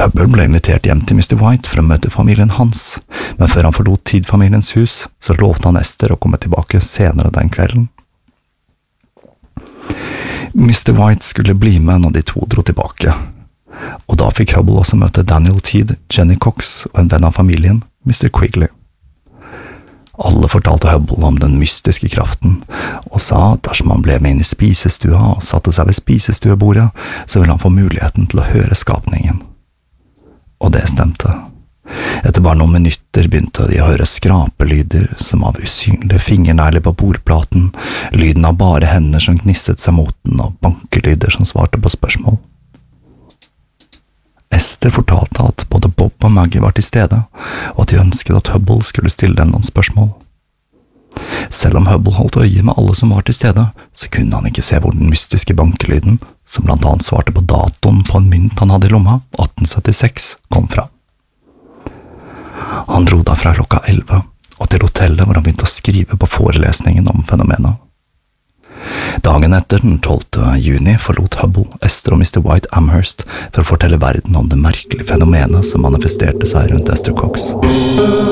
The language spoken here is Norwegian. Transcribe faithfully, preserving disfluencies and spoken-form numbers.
Hubble ble invitert hjem til mister White for å møte familien hans, men før han forlot Tid-familiens hus, så lovte han Esther å komme tilbake senere den kvelden. mister White skulle bli med når de to dro tilbake, og da fikk Hubble også møte Daniel Teed, Jenny Cox og en venn av familien, mister Quigley. Alle fortalte Hubble om den mystiske kraften, og sa at dersom han ble med inn i spisestua og satte seg ved spisestuebordet, så ville han få muligheten til å høre skapningen. Og det stemte. Etter bare noen minutter begynte de å høre skrapelyder som av usynlige fingernegler på bordplaten, lyden av bare hender som gnisset seg mot den og bankelyder som svarte på spørsmål. Esther fortalte at både Bob og Maggie var til stede, og at de ønsket at Hubble skulle stille dem noen spørsmål. Selv om Hubble holdt øye med alle som var til stede, så kunne han ikke se hvor den mystiske bankelyden, som blant annet svarte på datoen på en mynt han hadde i lomma, atten syttiseks, kom fra. Han dro derfra klokka elleve, og til hotellet hvor han begynte å skrive på forelesningen om fenomenet. Dagen etter, den tolvte juni, forlot Hubble, Esther og mister White Amherst for å fortelle verden om det merkelige fenomenet som manifesterte seg rundt Esther Cox.